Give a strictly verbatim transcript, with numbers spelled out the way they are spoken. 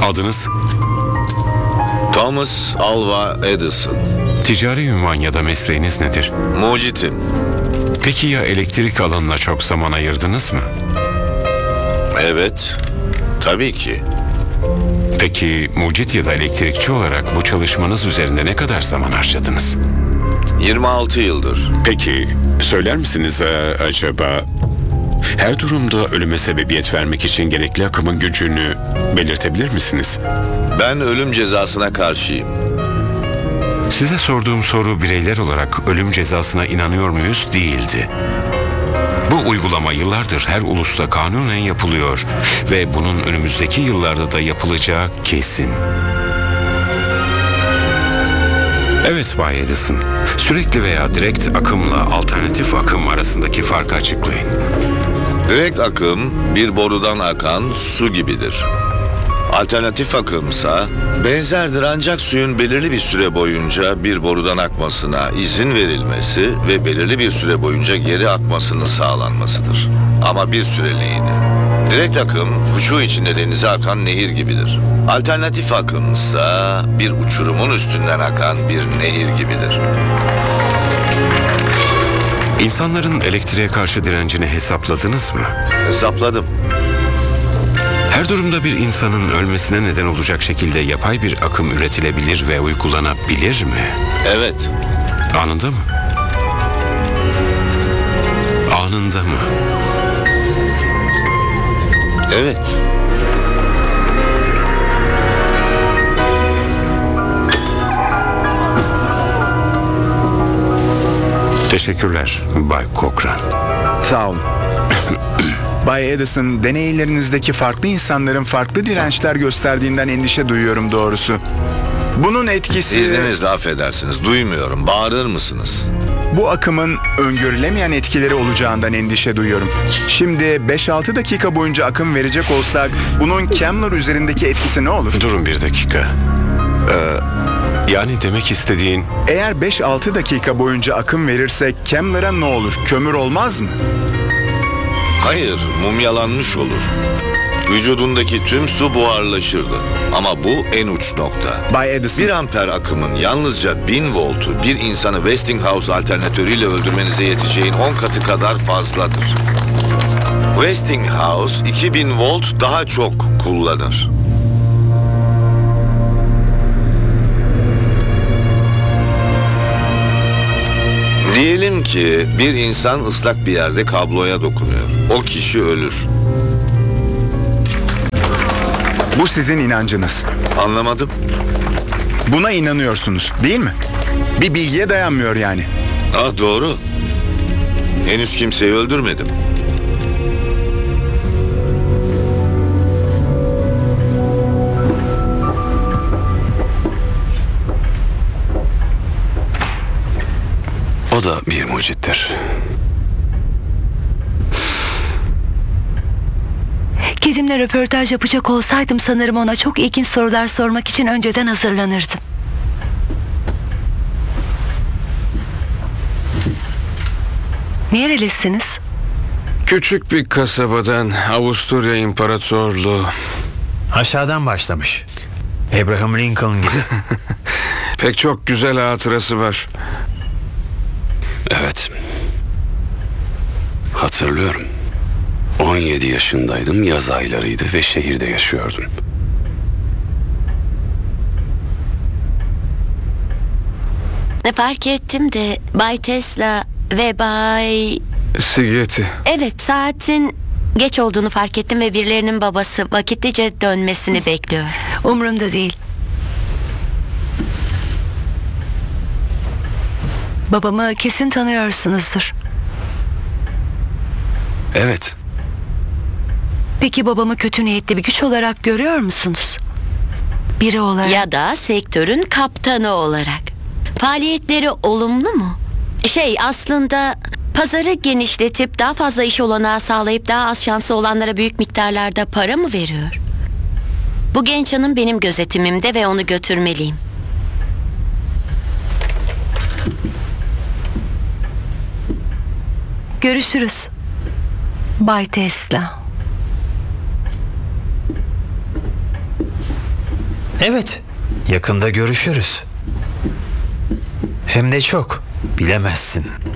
Adınız? Thomas Alva Edison. Ticari ünvan ya da mesleğiniz nedir? Mucitim. Peki ya elektrik alanına çok zaman ayırdınız mı? Evet, tabii ki. Peki mucit ya da elektrikçi olarak bu çalışmanız üzerinde ne kadar zaman harcadınız? yirmi altı yıldır. Peki söyler misiniz e, acaba her durumda ölüme sebebiyet vermek için gerekli akımın gücünü belirtebilir misiniz? Ben ölüm cezasına karşıyım. Size sorduğum soru bireyler olarak ölüm cezasına inanıyor muyuz değildi. Bu uygulama yıllardır her ulusta kanunen yapılıyor ve bunun önümüzdeki yıllarda da yapılacağı kesin. Evet Bay Edison, sürekli veya direkt akımla alternatif akım arasındaki farkı açıklayın. Direkt akım bir borudan akan su gibidir. Alternatif akımsa benzerdir ancak suyun belirli bir süre boyunca bir borudan akmasına izin verilmesi ve belirli bir süre boyunca geri akmasının sağlanmasıdır. Ama bir süreliğine. Direkt akım huşu içinde denize akan nehir gibidir. Alternatif akımsa bir uçurumun üstünden akan bir nehir gibidir. İnsanların elektriğe karşı direncini hesapladınız mı? Hesapladım. Her durumda bir insanın ölmesine neden olacak şekilde yapay bir akım üretilebilir ve uygulanabilir mi? Evet. Anında mı? Anında mı? Evet. Teşekkürler Bay Cochran. Sağ olun. Bay Edison, deneylerinizdeki farklı insanların farklı dirençler gösterdiğinden endişe duyuyorum doğrusu. Bunun etkisi... İzninizle affedersiniz, duymuyorum. Bağırır mısınız? Bu akımın öngörülemeyen etkileri olacağından endişe duyuyorum. Şimdi beş altı dakika boyunca akım verecek olsak bunun Kemmler üzerindeki etkisi ne olur? Durun bir dakika. Ee, yani demek istediğin... Eğer beş altı dakika boyunca akım verirsek Kemmler'a ne olur? Kömür olmaz mı? Hayır, mumyalanmış olur. Vücudundaki tüm su buharlaşırdı. Ama bu en uç nokta. Bay Edison... Bir amper akımın yalnızca bin voltu bir insanı Westinghouse alternatörüyle öldürmenize yeteceğin on katı kadar fazladır. Westinghouse iki bin volt daha çok kullanır. Diyelim ki bir insan ıslak bir yerde kabloya dokunuyor. O kişi ölür. Bu sizin inancınız. Anlamadım. Buna inanıyorsunuz, değil mi? Bir bilgiye dayanmıyor yani. Ah doğru. Henüz kimseyi öldürmedim. O da bir mucittir. Kedimle röportaj yapacak olsaydım sanırım ona çok ilginç sorular sormak için önceden hazırlanırdım. Nerelisiniz? Küçük bir kasabadan, Avusturya İmparatorluğu. Aşağıdan başlamış. Abraham Lincoln gibi. Pek çok güzel hatırası var. Evet. Hatırlıyorum. on yedi yaşındaydım, yaz aylarıydı ve şehirde yaşıyordum. Fark ettim de Bay Tesla ve Bay... Sigeti. Evet, saatin geç olduğunu fark ettim ve birilerinin babası vakitlice dönmesini bekliyor. Umurumda değil. Babamı kesin tanıyorsunuzdur. Evet. Peki babamı kötü niyetli bir güç olarak görüyor musunuz? Biri olarak... Ya da sektörün kaptanı olarak. Faaliyetleri olumlu mu? Şey, aslında pazarı genişletip daha fazla iş olanağı sağlayıp daha az şanslı olanlara büyük miktarlarda para mı veriyor? Bu genç hanım benim gözetimimde ve onu götürmeliyim. Görüşürüz Bay Tesla. Evet, yakında görüşürüz. Hem de çok, bilemezsin.